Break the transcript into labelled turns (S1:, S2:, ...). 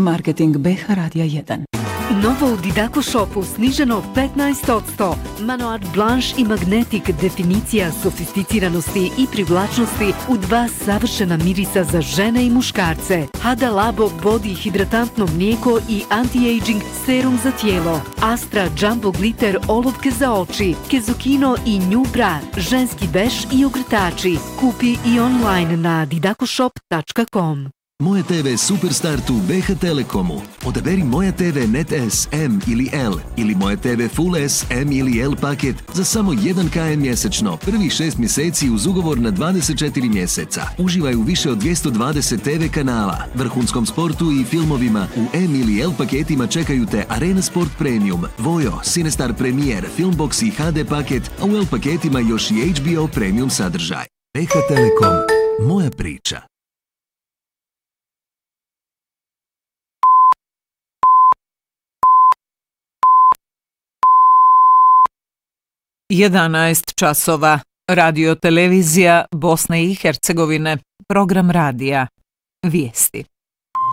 S1: Marketing BH Radija 1.
S2: Novo u Didaco Shopu sniženo 15%. Manoir Blanche i Magnetic, definicija sofisticiranosti i privlačnosti u dva savršena mirisa za žene i muškarce. Hada Labo Body hidratantno mlijeko i anti-aging serum za tijelo. Astra Jumbo Glitter olovke za oči. Kezokino i New Bra, ženski veš i ogrtači. Kupi i online na didacoshop.com.
S3: Moja TV Superstartu BH Telekomu. Odaberi Moja TV Net S, M ili L ili Moja TV Full S, M ili L paket za samo 1 kn mjesečno, prvih 6 mjeseci uz ugovor na 24 mjeseca. Uživaj u više od 220 TV kanala, vrhunskom sportu i filmovima. U M ili L paketima čekaju te Arena Sport Premium, Vojo, Cinestar Premier, Filmbox i HD paket, a u L paketima još i HBO Premium sadržaj. BH Telekom. Moja priča.
S4: 11 časova. Radio televizija Bosne i Hercegovine. Program radija. Vijesti.